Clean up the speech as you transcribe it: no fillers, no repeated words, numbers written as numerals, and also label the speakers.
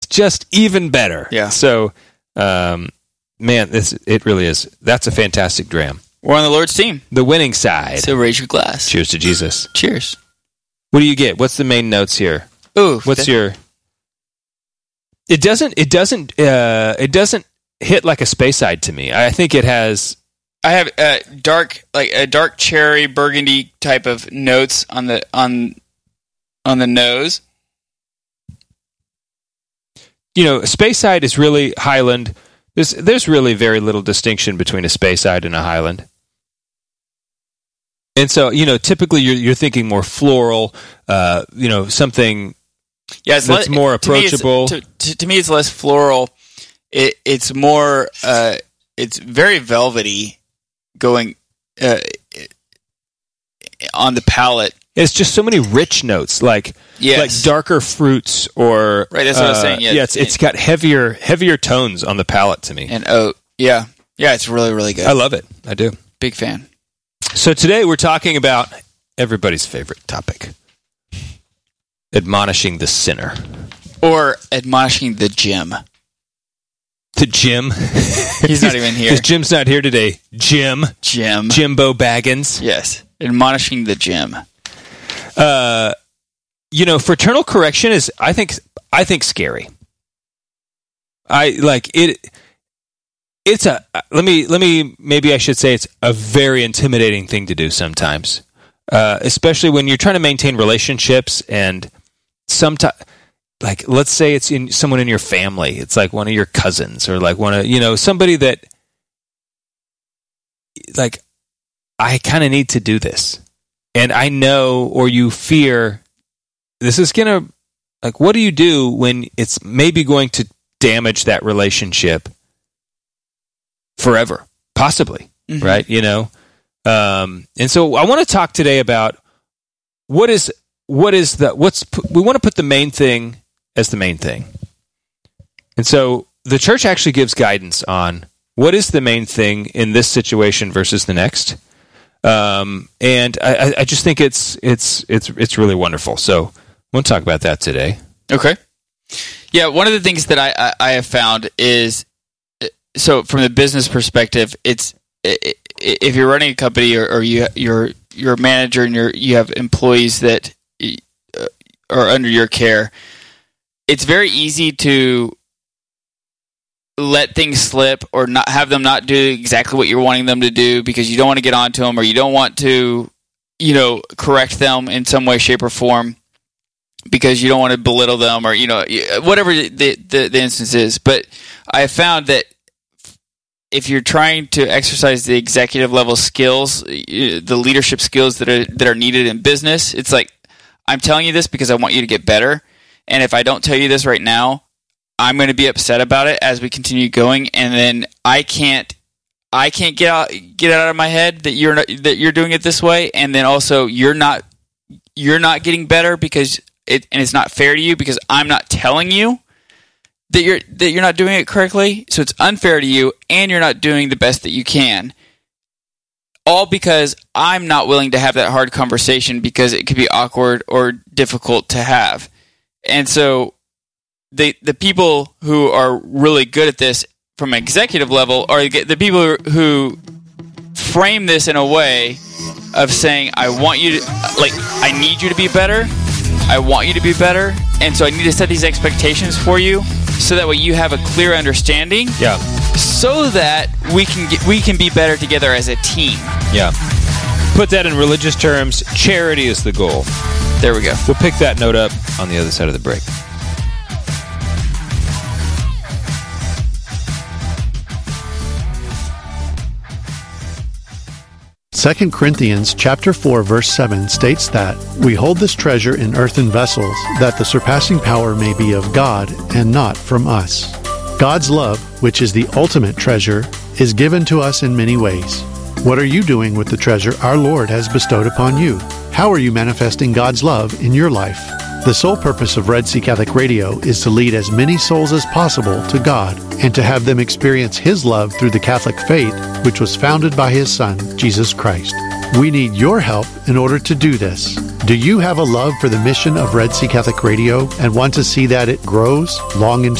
Speaker 1: just even better.
Speaker 2: Yeah.
Speaker 1: So, man, it really is. That's a fantastic dram.
Speaker 2: We're on the Lord's team.
Speaker 1: The winning side.
Speaker 2: So raise your glass.
Speaker 1: Cheers to Jesus.
Speaker 2: Cheers.
Speaker 1: What do you get? What's the main notes here?
Speaker 2: Ooh.
Speaker 1: What's your... It doesn't hit like a Speyside to me. I think it has...
Speaker 2: I have a dark cherry burgundy type of notes on the nose.
Speaker 1: You know, a Speyside is really Highland. There's really very little distinction between a Speyside and a Highland. And so, you know, typically you're thinking more floral, something that's more approachable.
Speaker 2: To me, it's less floral. It's more, it's very velvety going on the palate.
Speaker 1: It's just so many rich notes, like darker fruits or...
Speaker 2: Right, that's what I was saying.
Speaker 1: Yeah, it's got heavier tones on the palate to me.
Speaker 2: And oat. Yeah, it's really, really good.
Speaker 1: I love it. I do.
Speaker 2: Big fan.
Speaker 1: So today we're talking about everybody's favorite topic. Admonishing the sinner.
Speaker 2: Or admonishing the Jim.
Speaker 1: The Jim?
Speaker 2: He's not even here.
Speaker 1: Because Jim's not here today. Jimbo Baggins.
Speaker 2: Yes. Admonishing the Jim.
Speaker 1: Fraternal correction is, I think scary. Maybe I should say it's a very intimidating thing to do sometimes. Especially when you're trying to maintain relationships and sometimes, like, let's say it's in someone in your family. It's like one of your cousins or like somebody that, like, I kind of need to do this. And I know, or you fear, this is going to, like, what do you do when it's maybe going to damage that relationship forever? Possibly, right? You know? And so I want to talk today about we want to put the main thing as the main thing. And so the church actually gives guidance on what is the main thing in this situation versus the next. And I just think it's really wonderful. So we'll talk about that today.
Speaker 2: Okay. Yeah, one of the things that I have found is, so from the business perspective, it's if you're running a company or you're a manager and you have employees that are under your care, it's very easy to let things slip or not have them not do exactly what you're wanting them to do because you don't want to get onto them or you don't want to, correct them in some way, shape, or form because you don't want to belittle them or, whatever the instance is. But I have found that if you're trying to exercise the executive level skills, the leadership skills that are needed in business, it's like, I'm telling you this because I want you to get better. And if I don't tell you this right now, I'm going to be upset about it as we continue going, and then I can't get out of my head that you're doing it this way, and then also you're not getting better because it's not fair to you because I'm not telling you that you're not doing it correctly. So it's unfair to you, and you're not doing the best that you can. All because I'm not willing to have that hard conversation because it could be awkward or difficult to have, and so. The people who are really good at this from an executive level are the people who frame this in a way of saying, I want you to, I need you to be better. I want you to be better. And so I need to set these expectations for you so that way you have a clear understanding.
Speaker 1: Yeah.
Speaker 2: So that we can be better together as a team.
Speaker 1: Yeah. Put that in religious terms, charity is the goal.
Speaker 2: There we go.
Speaker 1: We'll pick that note up on the other side of the break.
Speaker 3: Second Corinthians chapter 4, verse 7 states that we hold this treasure in earthen vessels, that the surpassing power may be of God and not from us. God's love, which is the ultimate treasure, is given to us in many ways. What are you doing with the treasure our Lord has bestowed upon you? How are you manifesting God's love in your life? The sole purpose of Red Sea Catholic Radio is to lead as many souls as possible to God and to have them experience His love through the Catholic faith, which was founded by His Son, Jesus Christ. We need your help in order to do this. Do you have a love for the mission of Red Sea Catholic Radio and want to see that it grows long into